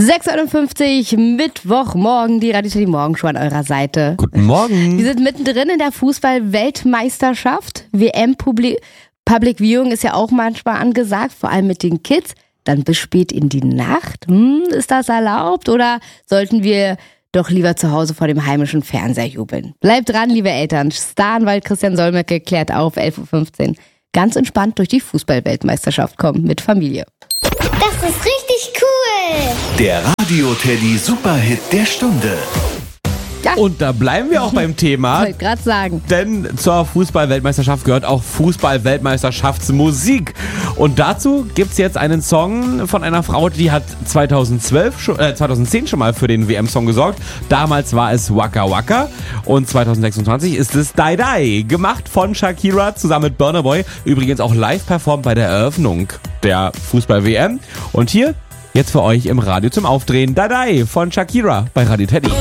6:51 Mittwochmorgen, die Radio Teddy Morgenshow an eurer Seite. Guten Morgen. Wir sind mittendrin in der Fußball-Weltmeisterschaft. WM-Public Viewing ist ja auch manchmal angesagt, vor allem mit den Kids. Dann bis spät in die Nacht. Ist das erlaubt oder sollten wir doch lieber zu Hause vor dem heimischen Fernseher jubeln? Bleibt dran, liebe Eltern. Staranwalt Christian Solmecke klärt auf, 11:15 Uhr. Ganz entspannt durch die Fußball-Weltmeisterschaft kommen mit Familie. Das ist richtig cool. Der Radio Teddy Superhit der Stunde. Ja. Und da bleiben wir auch beim Thema. Wollte gerade sagen. Denn zur Fußball-Weltmeisterschaft gehört auch Fußball-Weltmeisterschaftsmusik. Und dazu gibt's jetzt einen Song von einer Frau, die hat 2010 schon mal für den WM-Song gesorgt. Damals war es Waka Waka. Und 2026 ist es Die Die. Gemacht von Shakira zusammen mit Burna Boy. Übrigens auch live performt bei der Eröffnung der Fußball-WM. Und hier jetzt für euch im Radio zum Aufdrehen Die Die von Shakira bei Radio Teddy.